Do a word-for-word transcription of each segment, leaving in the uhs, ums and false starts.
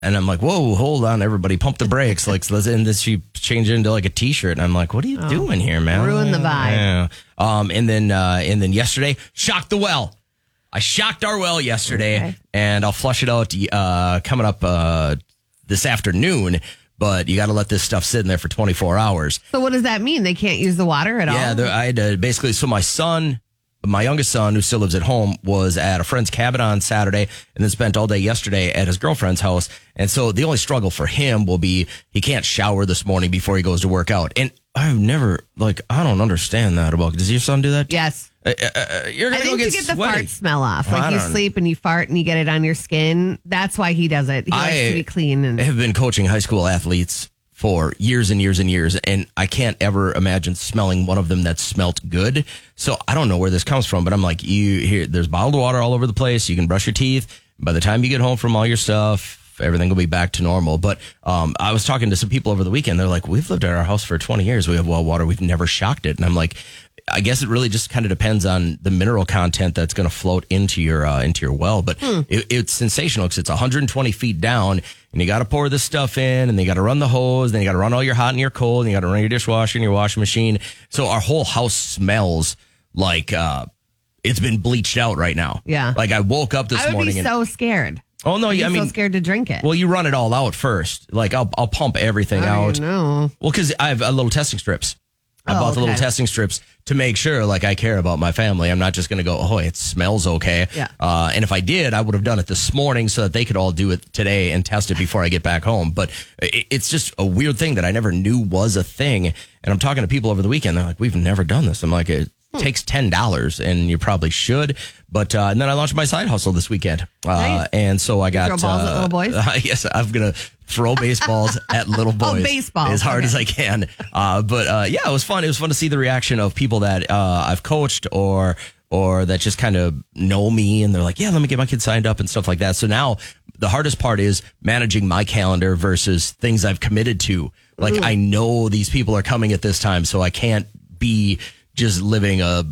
And I'm like, whoa, hold on, everybody, pump the brakes. Like, let's, and then she changed it into like a t-shirt. And I'm like, what are you oh, doing here, man? Ruin the vibe. Yeah. Um, and then, uh, and then yesterday, shocked the well. I shocked our well yesterday, okay. and I'll flush it out, uh, coming up, uh, this afternoon. But you got to let this stuff sit in there for twenty-four hours. So what does that mean? They can't use the water at yeah, all? Yeah, I had to basically, so my son, my youngest son, who still lives at home, was at a friend's cabin on Saturday and then spent all day yesterday at his girlfriend's house. And so the only struggle for him will be he can't shower this morning before he goes to work out. And I've never, like, I don't understand that about, does your son do that? Yes. Uh, uh, you're gonna I think go get to get the sweaty. fart smell off. Well, like you sleep and you fart and you get it on your skin. That's why he does it. He likes I to be clean. And I have been coaching high school athletes for years and years and years, and I can't ever imagine smelling one of them that smelt good. So I don't know where this comes from, but I'm like, you here, there's bottled water all over the place. You can brush your teeth. By the time you get home from all your stuff, everything will be back to normal. But um, I was talking to some people over the weekend. They're like, we've lived at our house for twenty years. We have well water. We've never shocked it. And I'm like, I guess it really just kind of depends on the mineral content that's going to float into your uh, into your well. But hmm. it, it's sensational because it's one hundred twenty feet down, and you got to pour this stuff in, and then you got to run the hose, then you got to run all your hot and your cold, and you got to run your dishwasher and your washing machine. So our whole house smells like uh, it's been bleached out right now. Yeah, like I woke up this I would morning. Be and, so scared. Oh no! Yeah, I mean, so scared to drink it. Well, you run it all out first. Like I'll I'll pump everything How out. Do you know? Well, because I have a little testing strips. I oh, bought the okay. little testing strips to make sure, like, I care about my family. I'm not just going to go, oh, it smells okay. Yeah. Uh, and if I did, I would have done it this morning so that they could all do it today and test it before I get back home. But it, it's just a weird thing that I never knew was a thing. And I'm talking to people over the weekend. They're like, we've never done this. I'm like, it hmm. takes ten dollars and you probably should. But uh, and then I launched my side hustle this weekend. Uh, nice. And so I got... Throw balls uh, at little boys? Uh, yes, I'm going to throw baseballs at little boys. Oh, baseballs. As hard okay. as I can. Uh, but uh, yeah, it was fun. It was fun to see the reaction of people that uh, I've coached or or that just kind of know me. And they're like, yeah, let me get my kids signed up and stuff like that. So now the hardest part is managing my calendar versus things I've committed to. Like, Ooh. I know these people are coming at this time, so I can't be just living a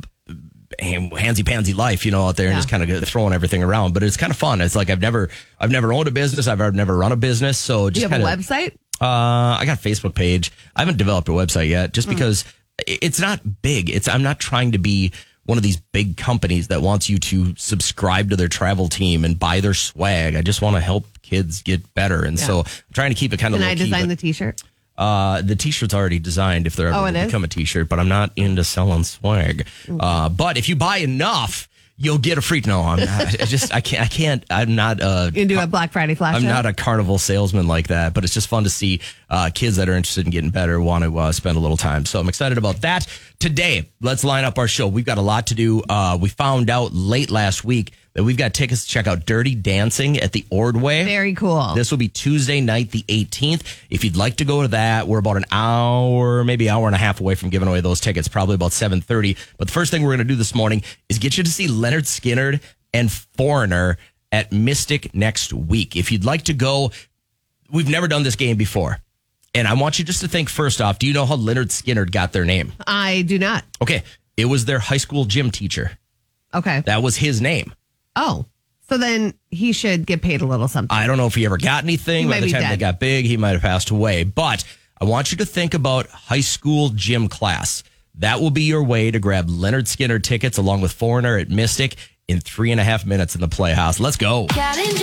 handsy-pansy life, you know, out there and yeah. just kind of throwing everything around. But it's kind of fun. It's like I've never I've never owned a business. I've never run a business. So just Do you have kinda, a website? Uh, I got a Facebook page. I haven't developed a website yet just mm. because it's not big. It's I'm not trying to be one of these big companies that wants you to subscribe to their travel team and buy their swag. I just want to help kids get better. And yeah. so I'm trying to keep it kind of Can low I design key, the t-shirt? Uh, the t-shirt's already designed if they're ever oh, going to become a t-shirt, but I'm not into selling swag. Uh, but if you buy enough, you'll get a free. No, I'm not. I just, I can't, I can't, I'm not a. You can do a Black Friday flash I'm show? not a carnival salesman like that, but it's just fun to see uh, kids that are interested in getting better want to uh, spend a little time. So I'm excited about that. Today, let's line up our show. We've got a lot to do. Uh, we found out late last week that we've got tickets to check out Dirty Dancing at the Ordway. Very cool. This will be Tuesday night, the eighteenth. If you'd like to go to that, we're about an hour, maybe hour and a half away from giving away those tickets, probably about seven thirty. But the first thing we're going to do this morning is get you to see Leonard Skinner and Foreigner at Mystic next week. If you'd like to go, we've never done this game before. And I want you just to think first off, do you know how Leonard Skinner got their name? I do not. Okay. It was their high school gym teacher. Okay. That was his name. Oh, so then he should get paid a little something. I don't know if he ever got anything. He By the time dead. they got big, he might have passed away. But I want you to think about high school gym class. That will be your way to grab Leonard Skinner tickets along with Foreigner at Mystic in three and a half minutes in the Playhouse. Let's go.